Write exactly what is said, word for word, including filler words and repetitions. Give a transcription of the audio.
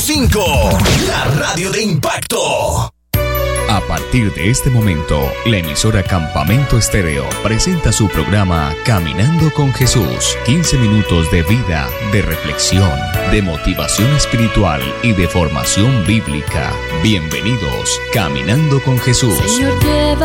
cinco, la radio de impacto. A partir de este momento, la emisora Campamento Estéreo presenta su programa Caminando con Jesús. quince minutos de vida, de reflexión, de motivación espiritual y de formación bíblica. Bienvenidos, Caminando con Jesús. Señor, lleva